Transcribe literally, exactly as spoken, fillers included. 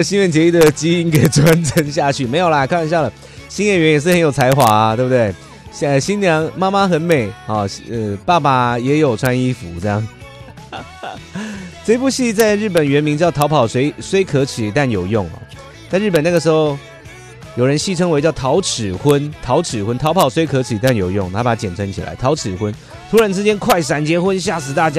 新垣结衣的基因给传承下去，没有啦，开玩笑了。新演员也是很有才华啊，对不对？现在新娘妈妈很美啊、哦，呃，爸爸也有穿衣服这样。这部戏在日本原名叫《逃跑虽虽可耻但有用》哦，在日本那个时候，有人戏称为叫“逃齿婚”，逃齿婚，逃跑虽可耻但有用，他把它简称起来，逃齿婚。突然之间快闪结婚，吓死大家。